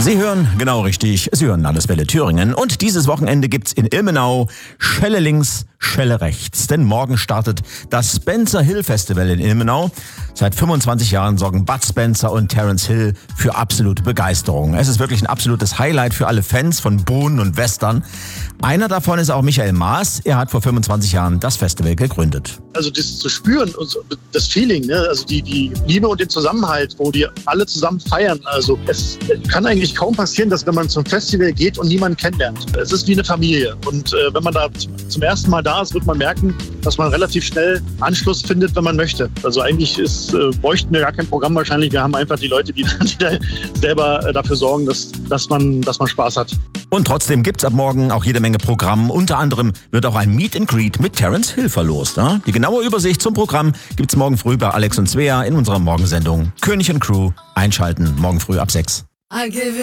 Sie hören genau richtig, Sie hören Landeswelle Thüringen und dieses Wochenende gibt's in Ilmenau Schelle links, Schelle rechts. Denn morgen startet das Spencer Hill Festival in Ilmenau. Seit 25 Jahren sorgen Bud Spencer und Terence Hill für absolute Begeisterung. Es ist wirklich ein absolutes Highlight für alle Fans von Bohnen und Western. Einer davon ist auch Michael Maas. Er hat vor 25 Jahren das Festival gegründet. Also das zu spüren und das Feeling, ne? Also die Liebe und den Zusammenhalt, wo die alle zusammen feiern. Also es kann eigentlich kaum passieren, dass wenn man zum Festival geht und niemanden kennenlernt. Es ist wie eine Familie. Und wenn man da zum ersten Mal da ist, wird man merken, dass man relativ schnell Anschluss findet, wenn man möchte. Also eigentlich bräuchten wir gar kein Programm wahrscheinlich. Wir haben einfach die Leute, die da selber dafür sorgen, dass man Spaß hat. Und trotzdem gibt's ab morgen auch jede Menge Programm. Unter anderem wird auch ein Meet and Greet mit Terence Hill verlost. Ne? Die genaue Übersicht zum Programm gibt's morgen früh bei Alex und Svea in unserer Morgensendung König und Crew. Einschalten, morgen früh ab 6.